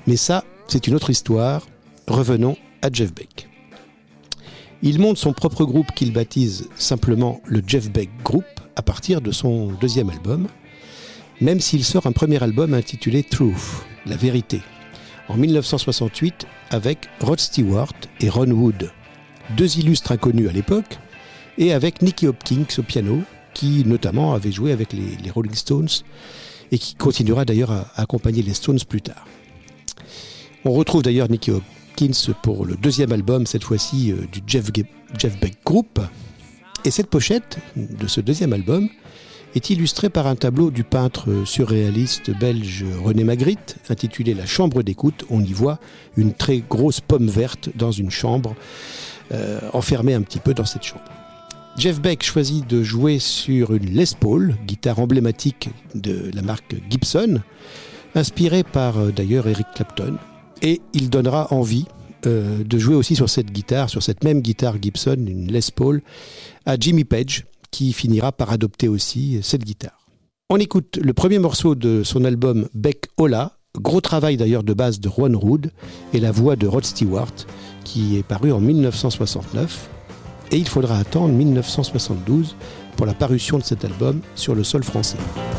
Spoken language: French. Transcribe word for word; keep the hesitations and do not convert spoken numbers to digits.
Mais ça, c'est une autre histoire. Revenons à Jeff Beck. Il monte son propre groupe qu'il baptise simplement le Jeff Beck Group à partir de son deuxième album, même s'il sort un premier album intitulé Truth, la vérité, en dix-neuf cent soixante-huit avec Rod Stewart et Ron Wood, deux illustres inconnus à l'époque, et avec Nicky Hopkins au piano, qui notamment avait joué avec les, les Rolling Stones et qui continuera d'ailleurs à, à accompagner les Stones plus tard. On retrouve d'ailleurs Nicky Hopkins pour le deuxième album, cette fois-ci euh, du Jeff, Jeff Beck Group. Et cette pochette de ce deuxième album est illustrée par un tableau du peintre surréaliste belge René Magritte, intitulé La chambre d'écoute. On y voit une très grosse pomme verte dans une chambre, euh, enfermée un petit peu dans cette chambre. Jeff Beck choisit de jouer sur une Les Paul, guitare emblématique de la marque Gibson, inspirée par euh, d'ailleurs Eric Clapton. Et il donnera envie euh, de jouer aussi sur cette guitare, sur cette même guitare Gibson, une Les Paul, à Jimmy Page, qui finira par adopter aussi cette guitare. On écoute le premier morceau de son album Beck Hola, gros travail d'ailleurs de base de Ron Wood, et la voix de Rod Stewart, qui est paru en dix-neuf cent soixante-neuf. Et il faudra attendre dix-neuf cent soixante-douze pour la parution de cet album sur le sol français.